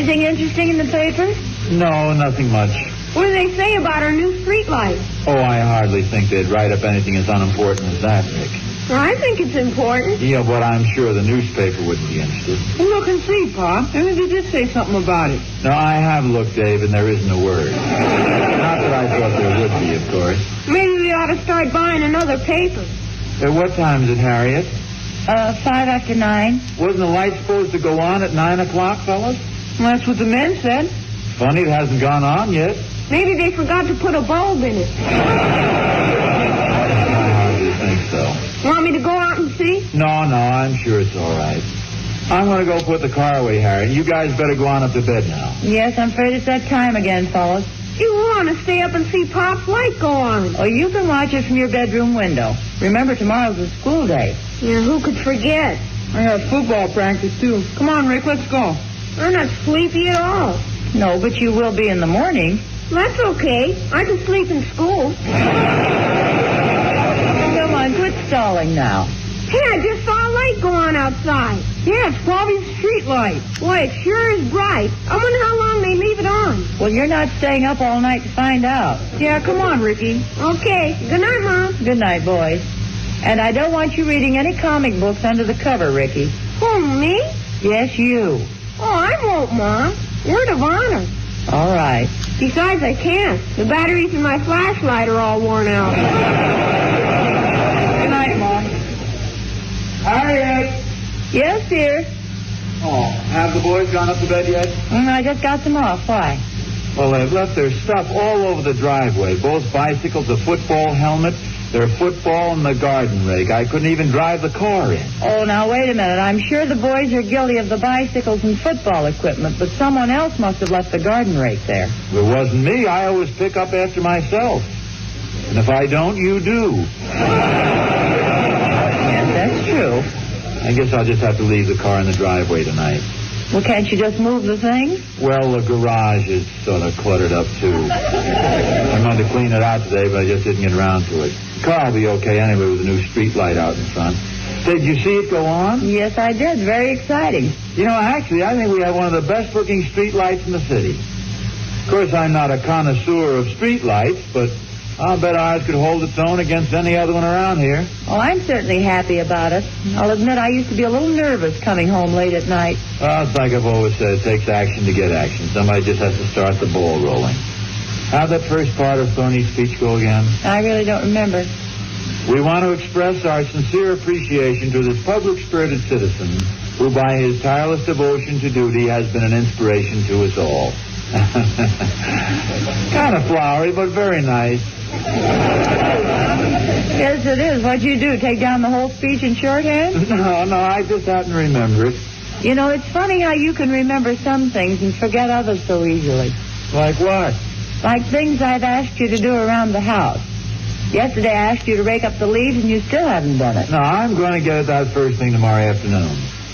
Anything interesting in the paper? No, nothing much. What do they say about our new street light? Oh, I hardly think they'd write up anything as unimportant as that, Rick. Well, I think it's important. Yeah, but I'm sure the newspaper wouldn't be interested. Well, look and see, Pa. Maybe they did say something about it. No, I have looked, Dave, and there isn't a word. Not that I thought there would be, of course. Maybe we ought to start buying another paper. At what time is it, Harriet? 9:05. Wasn't the light supposed to go on at 9 o'clock, fellas? Well, that's what the men said. Funny it hasn't gone on yet. Maybe they forgot to put a bulb in it. I hardly think so. Want me to go out and see? No, I'm sure it's all right. I'm going to go put the car away, Harriet. You guys better go on up to bed now. Yes, I'm afraid it's that time again, fellas. You want to stay up and see Pop's light go on. Oh, you can watch it from your bedroom window. Remember, tomorrow's a school day. Yeah, who could forget? I have football practice, too. Come on, Rick, let's go. I'm not sleepy at all. No, but you will be in the morning. That's okay. I can sleep in school. Come on, quit stalling now. Hey, I just saw a light go on outside. Yeah, it's probably a street light. Boy, it sure is bright. I wonder how long they leave it on. Well, you're not staying up all night to find out. Yeah, come on, Ricky. Okay. Good night, Mom. Good night, boys. And I don't want you reading any comic books under the cover, Ricky. Who, me? Yes, you. Oh, I won't, Mom. Word of honor. All right. Besides, I can't. The batteries in my flashlight are all worn out. Good night, Mom. Harriet! Yes, dear. Oh, have the boys gone up to bed yet? I just got them off. Why? Well, they've left their stuff all over the driveway. Both bicycles, a football helmet, their football, and the garden rake. I couldn't even drive the car in. Oh, now, wait a minute. I'm sure the boys are guilty of the bicycles and football equipment, but someone else must have left the garden rake there. It wasn't me. I always pick up after myself. And if I don't, you do. Yes, that's true. I guess I'll just have to leave the car in the driveway tonight. Well, can't you just move the thing? Well, the garage is sort of cluttered up, too. I wanted to clean it out today, but I just didn't get around to it. The car will be okay anyway with the new street light out in front. Did you see it go on? Yes, I did. Very exciting. You know, actually, I think we have one of the best-looking street lights in the city. Of course, I'm not a connoisseur of street lights, but I'll bet ours could hold its own against any other one around here. Oh, I'm certainly happy about it. I'll admit I used to be a little nervous coming home late at night. Well, it's like I've always said, it takes action to get action. Somebody just has to start the ball rolling. How'd that first part of Thorny's speech go again? I really don't remember. We want to express our sincere appreciation to this public-spirited citizen who, by his tireless devotion to duty, has been an inspiration to us all. Kind of flowery, but very nice. Yes, it is. What'd you do, take down the whole speech in shorthand? No, I just happen to remember it. You know, it's funny how you can remember some things and forget others so easily. Like what? Like things I've asked you to do around the house. Yesterday I asked you to rake up the leaves and you still haven't done it. No, I'm going to get it that first thing tomorrow afternoon.